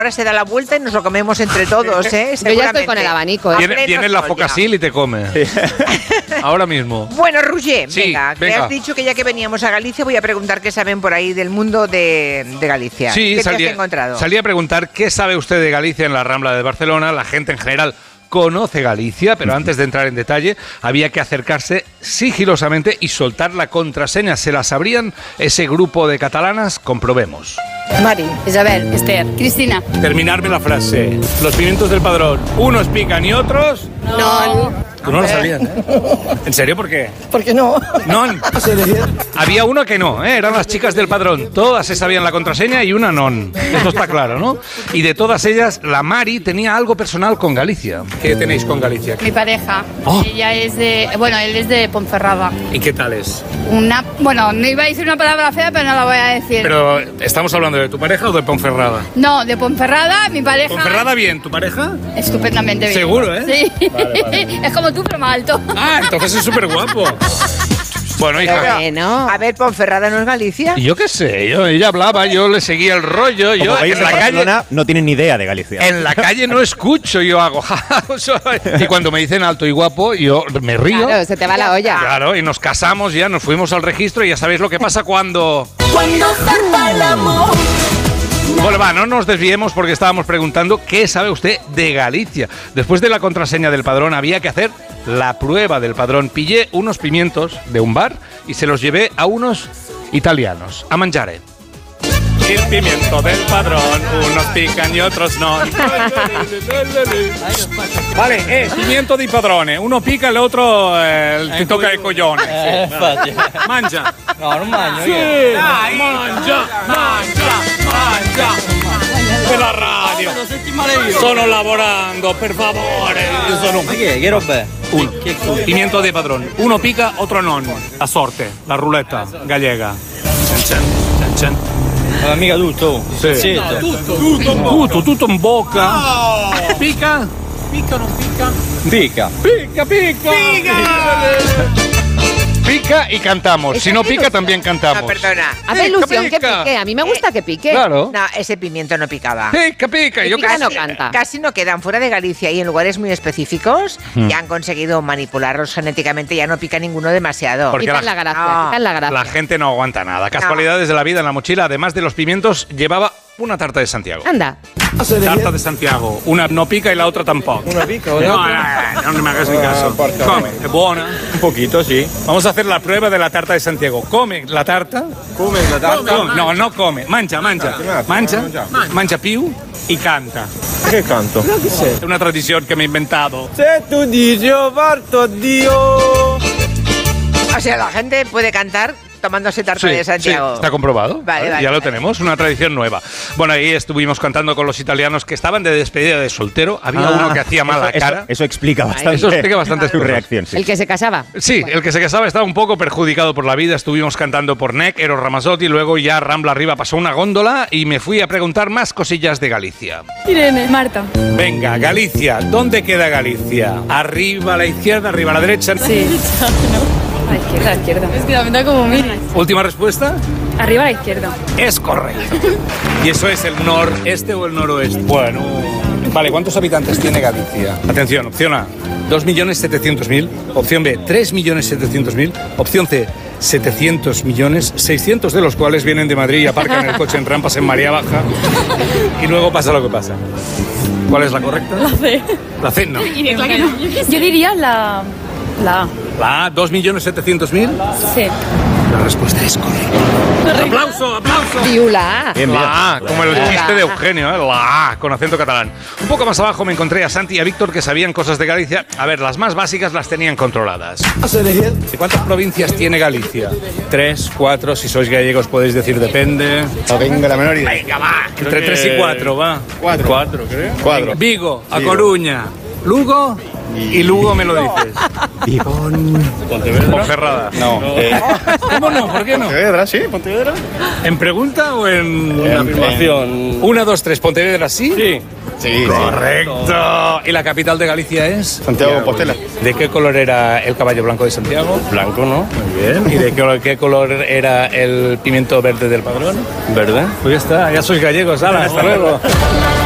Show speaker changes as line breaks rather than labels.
Ahora se da la vuelta y nos lo comemos entre todos, ¿eh?
Yo ya estoy con el abanico, ¿eh?
Tienes la focasil y te come. Ahora mismo.
Bueno, Roger,
Sí,
venga, que has dicho que ya que veníamos a Galicia voy a preguntar qué saben por ahí del mundo de Galicia.
Sí,
¿Qué te has encontrado?
salí a preguntar qué sabe usted de Galicia en la Rambla de Barcelona. La gente en general conoce Galicia, pero antes de entrar en detalle había que acercarse sigilosamente y soltar la contraseña. ¿Se la sabrían ese grupo de catalanas? Comprobemos.
Mari, Isabel, Esther, Cristina.
Terminarme la frase. Los pimientos del Padrón, unos pican y otros...
No.
Tú no lo sabías, ¿eh? ¿En serio? ¿Por qué?
¿Por qué no?
Non.
Había uno que no, ¿eh? Eran las chicas del Padrón. Todas se sabían la contraseña y una non. Esto está claro, ¿no? Y de todas ellas, la Mari tenía algo personal con Galicia. ¿Qué tenéis con Galicia?
Mi pareja.
Oh.
Ella es de... Bueno, él es de Ponferrada.
¿Y qué tal es?
Bueno, no iba a decir una palabra fea, pero no la voy a decir.
Pero, ¿estamos hablando de tu pareja o de Ponferrada?
No, de Ponferrada, mi pareja...
¿Ponferrada bien? ¿Tu pareja?
Estupendamente bien.
Seguro, ¿eh?
Sí.
Vale.
Es como tú, pero más alto.
Ah, entonces es súper guapo. Bueno, hija.
Bueno.
A ver, Ponferrada no es Galicia.
Y yo qué sé, ella hablaba, yo le seguía el rollo.
Como
Yo
veis,
en la calle,
no tienen ni idea de Galicia.
en la calle no escucho, yo hago. Y cuando me dicen alto y guapo, yo me río.
Claro, se te va la olla.
Claro, y nos casamos ya, nos fuimos al registro y ya sabéis lo que pasa cuando
zarpa el amor.
Bueno, va, no nos desviemos porque estábamos preguntando qué sabe usted de Galicia. Después de la contraseña del Padrón había que hacer la prueba del Padrón. Pillé unos pimientos de un bar y se los llevé a unos italianos, a mangiare.
El pimiento del Padrón, unos pican y otros no. Vale, pimiento di padrone. Uno pica e l'altro ti tocca il coglione. Mangia.
No, non mangio
Sì,
io.
dai, mangia. Per la radio. Sono lavorando, per favore. Io sono
Ma che roba è?
uno. Pimiento di padrone. Uno pica, otro non. La sorte, la ruletta gallega. Chan, chan.
Ma mica tutto.
Sì.
Zitto.
Tutto in bocca. Pica?
Pica o non pica? Pica.
Pica y cantamos. Si no pica, también cantamos.
No, perdona.
Hace ilusión que
pica.
pique. A mí me gusta que pique.
Claro.
No, ese pimiento no picaba.
Pica. Yo
Pica
casi.
no canta.
Casi no quedan fuera de Galicia y en lugares muy específicos ya han conseguido manipularlos genéticamente, ya no pica ninguno demasiado.
Porque
Quitan la gracia, quitan la gracia.
La gente no aguanta nada. Casualidades de la vida en la mochila, además de los pimientos, llevaba una tarta de Santiago.
Anda.
Tarta de Santiago. Una no pica y la otra tampoco.
Una pica o
No me hagas ni caso. Come, es buena.
Un poquito, sì.
Vamos a hacer la prueba de la tarta de Santiago. Come la tarta.
Come la tarta?
No, no come. Mangia. Mangia più y canta.
Che canto?
È una tradizione che mi ho inventato.
Se tu dici io parto, addio.
O sea, la gente puede cantar tomándose tarta de Santiago.
Sí, está comprobado.
Vale,
Ya lo tenemos, una tradición nueva. Bueno, ahí estuvimos cantando con los italianos que estaban de despedida de soltero. Había uno que hacía mala cara.
Eso explica bastante.
Eso explica bastante
su reacción. Sí.
El que se casaba.
Sí, el que se casaba estaba un poco perjudicado por la vida. Estuvimos cantando por Nec, Eros Ramazzotti, luego ya Rambla arriba pasó una góndola y me fui a preguntar más cosillas de Galicia.
Irene, Marta.
Venga, Galicia. ¿Dónde queda Galicia? ¿Arriba a la izquierda, arriba a la derecha?
Sí. A la izquierda. Es que la mitad como mil.
Última respuesta.
Arriba a la izquierda.
Es correcto. ¿Y eso es el noreste o el noroeste? Bueno. Vale, ¿cuántos habitantes tiene Galicia? Atención, opción A, 2.700.000. Opción B, 3.700.000. Opción C, 700 millones, 600 de los cuales vienen de Madrid y aparcan el coche en rampas en María Baja. Y luego pasa lo que pasa. ¿Cuál es la correcta?
La C.
La C, no.
Yo diría la A.
La A, 2.700.000.
Sí.
La respuesta es correcta. ¡Aplauso, aplauso!
Piula.
La A, como el chiste de Eugenio, ¿eh? La A, con acento catalán. Un poco más abajo me encontré a Santi y a Víctor que sabían cosas de Galicia. A ver, las más básicas las tenían controladas.
¿De cuántas provincias tiene Galicia? 3, 4, si sois gallegos podéis decir depende.
No tengo la menor idea.
Venga, va. Entre 3 y 4, va.
4, creo.
4.
Vigo, A Coruña, Lugo y Lugo me lo dices. Ponferrada.
No.
¿Cómo no? ¿Por qué no?
Pontevedra, sí, Pontevedra.
¿En pregunta o en
Afirmación.
1, 2, 3, Pontevedra sí?
Sí.
Sí,
Correcto. ¿Y la capital de Galicia es?
Santiago de Compostela.
¿De qué color era el caballo blanco de Santiago?
Blanco, ¿no?
Muy bien. ¿Y de qué color era el pimiento verde del Padrón?
¿Verdad?
Pues ya está, ya sois gallegos, ¡hala! Hasta luego.